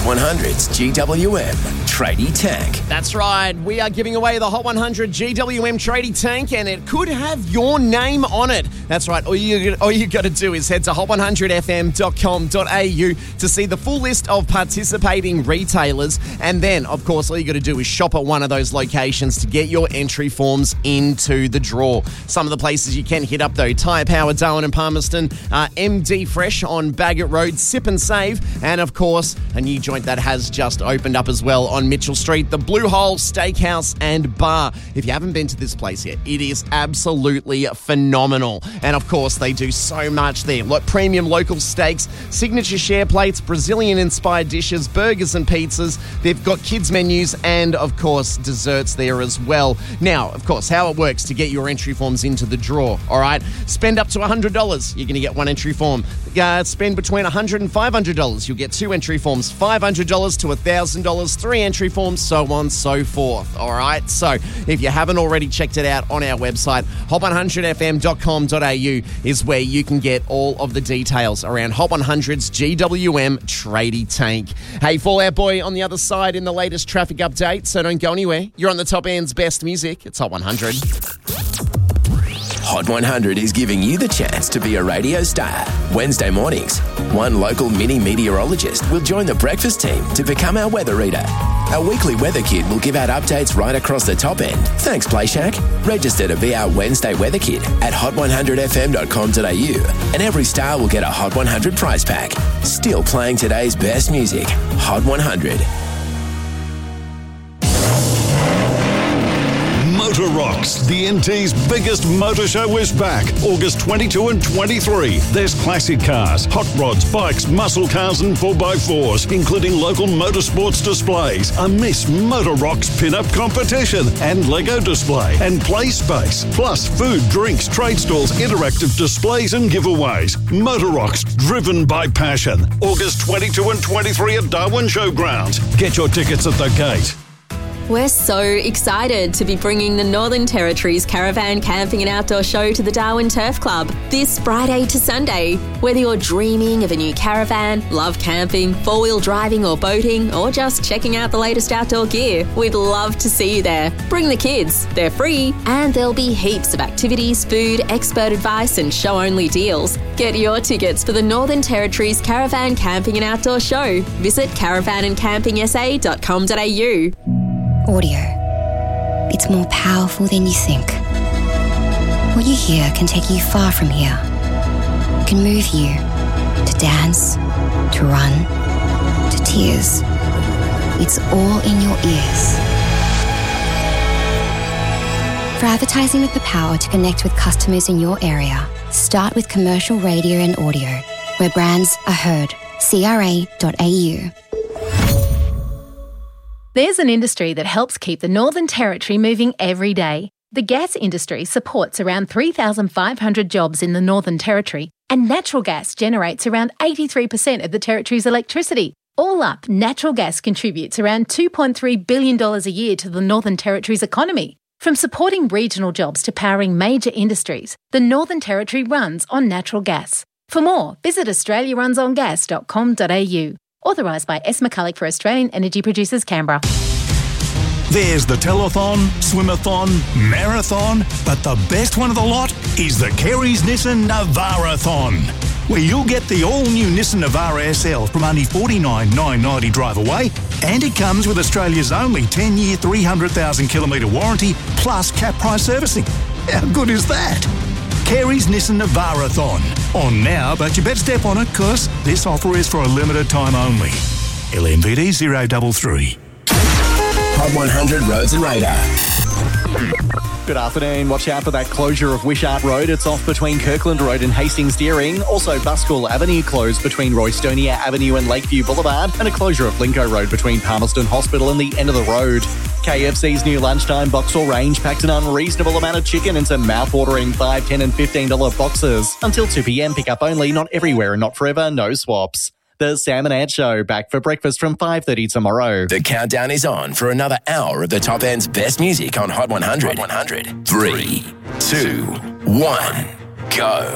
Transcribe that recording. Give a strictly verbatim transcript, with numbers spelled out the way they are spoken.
Hot one hundred's G W M Tradie Tank. That's right. We are giving away the Hot one hundred G W M Tradie Tank, and it could have your name on it. That's right. All you all you got to do is head to hot one hundred f m dot com dot a u to see the full list of participating retailers, and then, of course, all you got to do is shop at one of those locations to get your entry forms into the draw. Some of the places you can hit up, though: Tyre Power, Darwin and Palmerston, uh, M D Fresh on Bagot Road, Sip and Save, and, of course, a new joint that has just opened up as well on Mitchell Street, the Blue Hole Steakhouse and Bar. If you haven't been to this place yet, it is absolutely phenomenal. And, of course, they do so much there. Like premium local steaks, signature share plates, Brazilian-inspired dishes, burgers and pizzas. They've got kids' menus and, of course, desserts there as well. Now, of course, how it works to get your entry forms into the draw, all right? Spend up to one hundred dollars, you're going to get one entry form. Uh, spend between one hundred dollars and five hundred dollars, you'll get two entry forms. five hundred dollars to one thousand dollars, three entry forms, so on and so forth, all right? So if you haven't already checked it out on our website, hot one hundred f m dot com dot a u is where you can get all of the details around Hot one hundred's G W M Tradie Tank. Hey, Fallout Boy on the other side in the latest traffic update, so don't go anywhere. You're on the top end's best music. It's Hot one hundred. Hot one hundred is giving you the chance to be a radio star. Wednesday mornings, one local mini meteorologist will join the breakfast team to become our weather reader. Our weekly weather kid will give out updates right across the top end. Thanks, Play Shack. Register to be our Wednesday weather kid at hot one hundred f m dot com dot a u, and every star will get a Hot one hundred prize pack. Still playing today's best music. Hot one hundred. Motor Rocks, the N T's biggest motor show, is back August twenty-second and twenty-third. There's classic cars, hot rods, bikes, muscle cars and four by fours, including local motorsports displays, a Miss Motor Rocks pin-up competition and Lego display and play space, plus food, drinks, trade stalls, interactive displays and giveaways. Motor Rocks, driven by passion. August twenty-second and twenty-third at Darwin Showgrounds. Get your tickets at the gate. We're so excited to be bringing the Northern Territory's Caravan Camping and Outdoor Show to the Darwin Turf Club this Friday to Sunday. Whether you're dreaming of a new caravan, love camping, four-wheel driving or boating, or just checking out the latest outdoor gear, we'd love to see you there. Bring the kids, they're free, and there'll be heaps of activities, food, expert advice and show-only deals. Get your tickets for the Northern Territory's Caravan Camping and Outdoor Show. Visit caravan and camping s a dot com dot a u. Audio. It's more powerful than you think. What you hear can take you far from here. It can move you to dance, to run, to tears. It's all in your ears. For advertising with the power to connect with customers in your area, start with commercial radio and audio, where brands are heard. c r a dot a u. There's an industry that helps keep the Northern Territory moving every day. The gas industry supports around three thousand five hundred jobs in the Northern Territory, and natural gas generates around eighty-three percent of the Territory's electricity. All up, natural gas contributes around two point three billion dollars a year to the Northern Territory's economy. From supporting regional jobs to powering major industries, the Northern Territory runs on natural gas. For more, visit australia runs on gas dot com dot a u. Authorised by S. McCulloch for Australian Energy Producers, Canberra. There's the telethon, swimathon, marathon, but the best one of the lot is the Kerry's Nissan Navara-thon, where you'll get the all-new Nissan Navara S L from only forty-nine thousand nine hundred ninety drive away, and it comes with Australia's only ten-year, three hundred thousand kilometre warranty plus cap price servicing. How good is that? Kerry's Nissan Navara-thon. On now, but you better step on it, cause this offer is for a limited time only. L M V D zero three three. Hot one hundred Roads and Radar. Good afternoon. Watch out for that closure of Wishart Road. It's off between Kirkland Road and Hastings Deering. Also, Buskell Avenue closed between Roystonia Avenue and Lakeview Boulevard, and a closure of Linco Road between Palmerston Hospital and the end of the road. K F C's new lunchtime Boxall range packed an unreasonable amount of chicken into mouth-watering five dollars, ten dollars and fifteen dollars boxes. Until two p.m, pick up only, not everywhere and not forever, no swaps. The Sam and Ant Show, back for breakfast from five thirty tomorrow. The countdown is on for another hour of the top end's best music on Hot one hundred. Hot one hundred. Three, two, one, go.